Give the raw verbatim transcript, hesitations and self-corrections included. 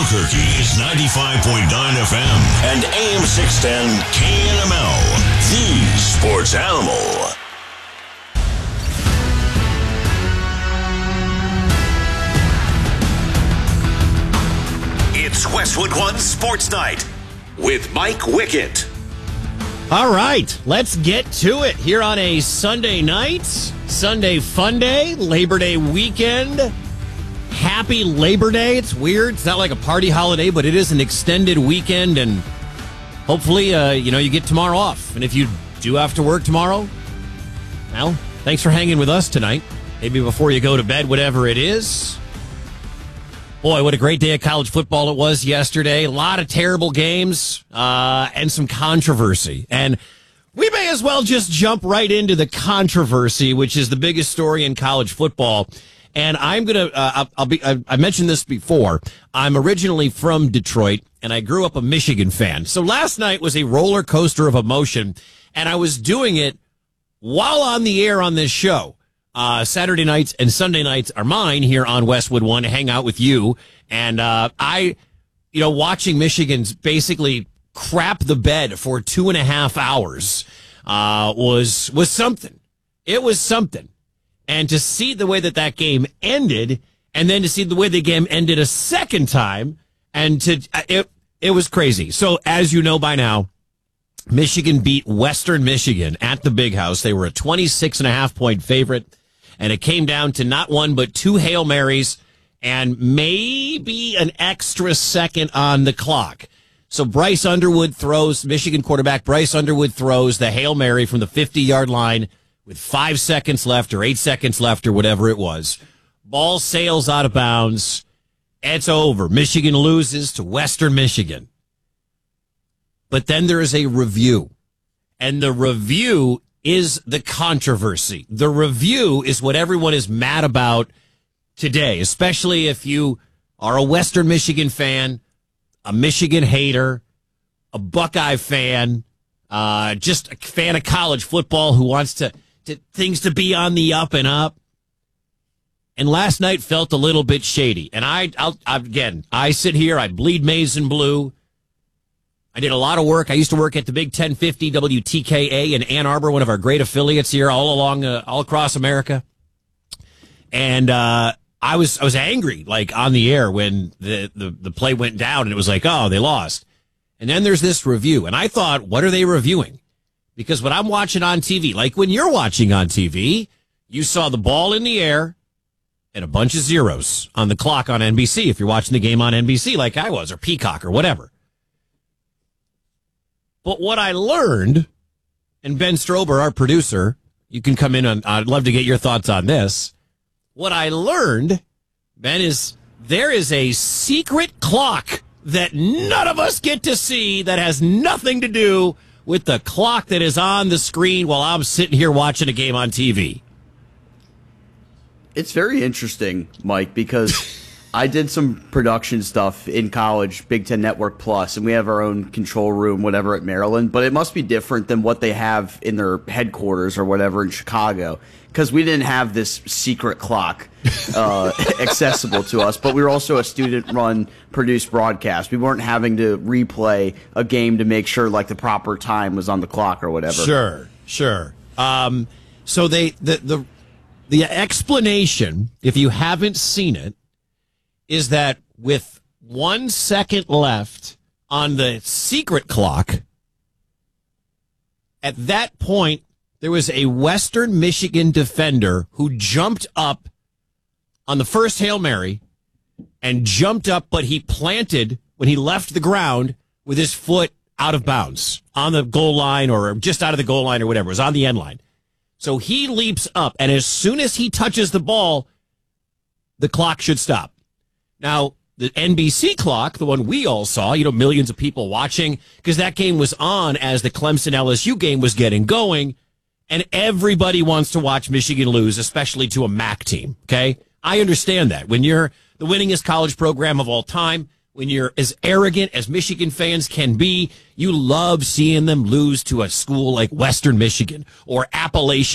Albuquerque is ninety-five point nine F M and A M six ten K N M L, the sports animal. It's Westwood One Sports Night with Mike Wickett. All right, let's get to it here on a Sunday night, Sunday fun day, Labor Day weekend. Happy Labor Day. It's weird. It's not like a party holiday, but it is an extended weekend, and hopefully, uh, you know, you get tomorrow off. And if you do have to work tomorrow, well, thanks for hanging with us tonight. Maybe before you go to bed, whatever it is. Boy, what a great day of college football it was yesterday. A lot of terrible games uh, and some controversy. And we may as well just jump right into the controversy, which is the biggest story in college football. And I'm going to, uh, I'll, I'll be, I, I mentioned this before. I'm originally from Detroit, and I grew up a Michigan fan. So last night was a roller coaster of emotion, and I was doing it while on the air on this show. Uh, Saturday nights and Sunday nights are mine here on Westwood One to hang out with you. And uh, I, you know, watching Michigan's basically crap the bed for two and a half hours uh, was was something. It was something. And to see the way that that game ended, and then to see the way the game ended a second time, and to it it was crazy. So as you know by now, Michigan beat Western Michigan at the Big House. They were a twenty-six and a half point favorite. And it came down to not one, but two Hail Marys and maybe an extra second on the clock. So Bryce Underwood throws, Michigan quarterback Bryce Underwood throws the Hail Mary from the fifty-yard line with five seconds left or eight seconds left or whatever it was. Ball sails out of bounds. It's over. Michigan loses to Western Michigan. But then there is a review. And the review is the controversy. The review is what everyone is mad about today, especially if you are a Western Michigan fan, a Michigan hater, a Buckeye fan, uh, just a fan of college football who wants to, to things to be on the up and up. And last night felt a little bit shady. And I, I'll, again, I sit here, I bleed maize and blue. I did a lot of work. I used to work at the Big ten fifty W T K A in Ann Arbor, one of our great affiliates here all along, uh, all across America. And uh, I was I was angry, like, on the air when the, the, the play went down, and it was like, oh, they lost. And then there's this review, and I thought, what are they reviewing? Because when I'm watching on T V, like when you're watching on T V, you saw the ball in the air and a bunch of zeros on the clock on N B C, if you're watching the game on N B C like I was, or Peacock, or whatever. But what I learned, and Ben Strober, our producer, you can come in on, I'd love to get your thoughts on this. What I learned, Ben, is there is a secret clock that none of us get to see that has nothing to do with the clock that is on the screen while I'm sitting here watching a game on T V. It's very interesting, Mike, because I did some production stuff in college, Big Ten Network Plus, and we have our own control room, whatever, at Maryland. But it must be different than what they have in their headquarters or whatever in Chicago, because we didn't have this secret clock uh, accessible to us. But we were also a student-run, produced broadcast. We weren't having to replay a game to make sure, like, the proper time was on the clock or whatever. Sure, sure. Um, so they the the the explanation, if you haven't seen it, is that with one second left on the secret clock, at that point, there was a Western Michigan defender who jumped up on the first Hail Mary and jumped up, but he planted when he left the ground with his foot out of bounds on the goal line or just out of the goal line or whatever. It was on the end line. So he leaps up, and as soon as he touches the ball, the clock should stop. Now, the N B C clock, the one we all saw, you know, millions of people watching, because that game was on as the Clemson L S U game was getting going, and everybody wants to watch Michigan lose, especially to a M A C team, okay? I understand that. When you're the winningest college program of all time, when you're as arrogant as Michigan fans can be, you love seeing them lose to a school like Western Michigan or Appalachian